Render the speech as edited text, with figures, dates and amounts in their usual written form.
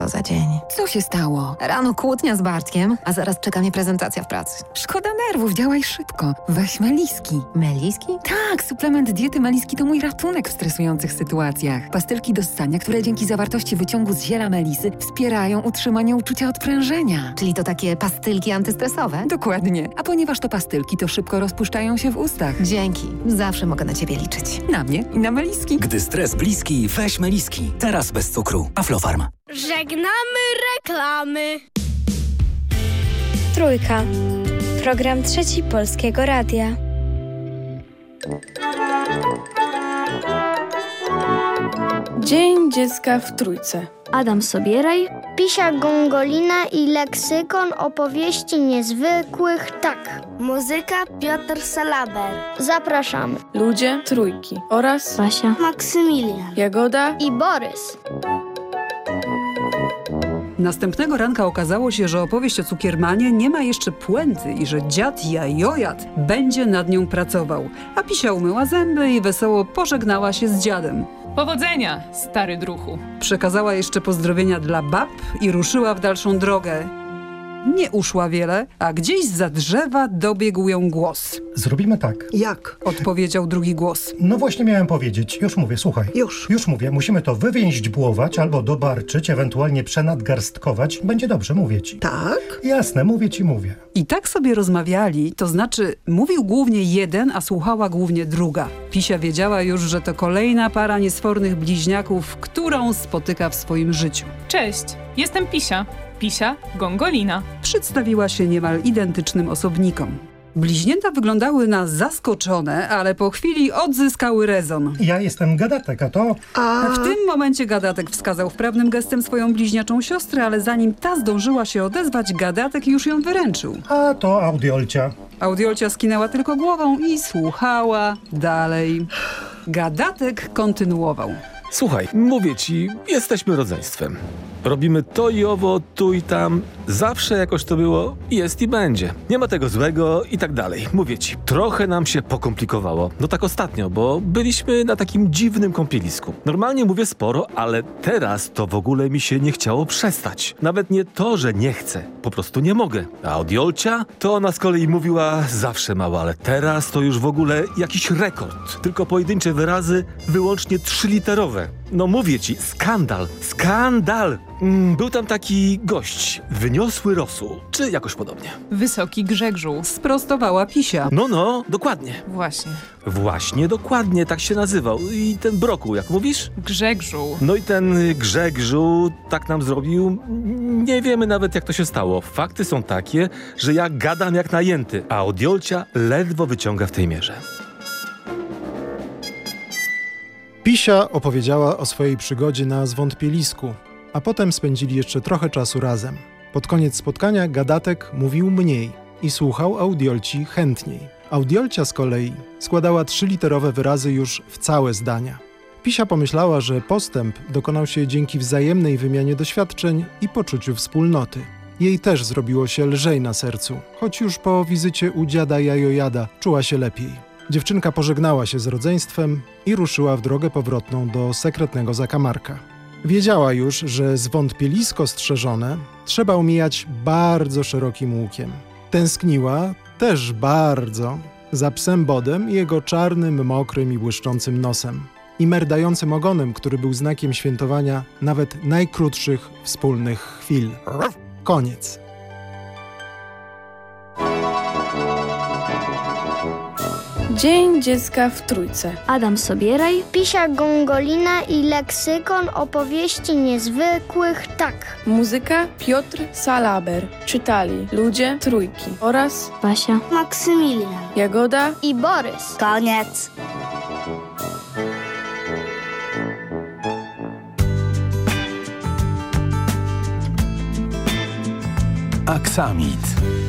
Co za dzień. Co się stało? Rano kłótnia z Bartkiem, a zaraz czeka mnie prezentacja w pracy. Szkoda nerwów, działaj szybko. Weź Meliski. Meliski? Tak, suplement diety Meliski to mój ratunek w stresujących sytuacjach. Pastylki do ssania, które dzięki zawartości wyciągu z ziela melisy wspierają utrzymanie uczucia odprężenia. Czyli to takie pastylki antystresowe? Dokładnie. A ponieważ to pastylki, to szybko rozpuszczają się w ustach. Dzięki. Zawsze mogę na ciebie liczyć. Na mnie i na Meliski. Gdy stres bliski, weź Meliski. Teraz bez cukru. Aflofarm. Żegnamy reklamy. Trójka. Program Trzeci Polskiego Radia. Dzień Dziecka w Trójce. Adam Sobieraj. Pisia Gongolina i leksykon opowieści niezwykłych, tak. Muzyka Piotr Salaber. Zapraszamy. Ludzie Trójki oraz Basia. Maksymilian. Jagoda I Borys. Następnego ranka okazało się, że opowieść o cukiermanie nie ma jeszcze puenty i że dziad Jajojad będzie nad nią pracował. A Pisia umyła zęby i wesoło pożegnała się z dziadem. Powodzenia, stary druchu. Przekazała jeszcze pozdrowienia dla bab i ruszyła w dalszą drogę. Nie uszła wiele, a gdzieś zza drzewa dobiegł ją głos. Zrobimy tak. Jak? Odpowiedział drugi głos. No właśnie miałem powiedzieć. Już mówię, słuchaj. Już mówię. Musimy to wywięźdźbłować albo dobarczyć, ewentualnie przenadgarstkować. Będzie dobrze, mówię ci. Tak? Jasne, mówię ci. I tak sobie rozmawiali, to znaczy mówił głównie jeden, a słuchała głównie druga. Pisia wiedziała już, że to kolejna para niesfornych bliźniaków, którą spotyka w swoim życiu. Cześć, jestem Pisia. Pisia Gongolina. Przedstawiła się niemal identycznym osobnikom. Bliźnięta wyglądały na zaskoczone, ale po chwili odzyskały rezon. Ja jestem Gadatek, a to... A w tym momencie Gadatek wskazał wprawnym gestem swoją bliźniaczą siostrę, ale zanim ta zdążyła się odezwać, Gadatek już ją wyręczył. A to Audiolcia. Audiolcia skinęła tylko głową i słuchała dalej. Gadatek kontynuował. Słuchaj, mówię ci, jesteśmy rodzeństwem. Robimy to i owo, tu i tam. Zawsze jakoś to było, jest i będzie. Nie ma tego złego i tak dalej. Mówię ci, trochę nam się pokomplikowało. No tak ostatnio, bo byliśmy na takim dziwnym kąpielisku. Normalnie mówię sporo, ale teraz to w ogóle mi się nie chciało przestać. Nawet nie to, że nie chcę. Po prostu nie mogę. A Odiolcia? To ona z kolei mówiła zawsze mało, ale teraz to już w ogóle jakiś rekord. Tylko pojedyncze wyrazy, wyłącznie 3-literowe. No mówię ci, skandal. Skandal! Był tam taki gość, wyniosły rosół, czy jakoś podobnie. Wysoki Grzegżu. Sprostowała Pisia. No, dokładnie. Właśnie, dokładnie, tak się nazywał. I ten brokuł, jak mówisz? Grzegżu. No i ten Grzegżu tak nam zrobił. Nie wiemy nawet, jak to się stało. Fakty są takie, że ja gadam jak najęty, a Odiolcia ledwo wyciąga w tej mierze. Pisia opowiedziała o swojej przygodzie na zwątpielisku, a potem spędzili jeszcze trochę czasu razem. Pod koniec spotkania Gadatek mówił mniej i słuchał Audiolci chętniej. Audiolcia z kolei składała 3-literowe wyrazy już w całe zdania. Pisia pomyślała, że postęp dokonał się dzięki wzajemnej wymianie doświadczeń i poczuciu wspólnoty. Jej też zrobiło się lżej na sercu, choć już po wizycie u dziada Jajojada czuła się lepiej. Dziewczynka pożegnała się z rodzeństwem i ruszyła w drogę powrotną do sekretnego zakamarka. Wiedziała już, że zwątpielisko strzeżone trzeba omijać bardzo szerokim łukiem. Tęskniła też bardzo za psem Bodem i jego czarnym, mokrym i błyszczącym nosem i merdającym ogonem, który był znakiem świętowania nawet najkrótszych wspólnych chwil. Koniec. Dzień Dziecka w Trójce. Adam Sobieraj. Pisia Gongolina i leksykon opowieści niezwykłych, tak. Muzyka Piotr Salaber. Czytali Ludzie Trójki oraz Basia. Maksymilian. Jagoda I Borys. Koniec. Aksamit.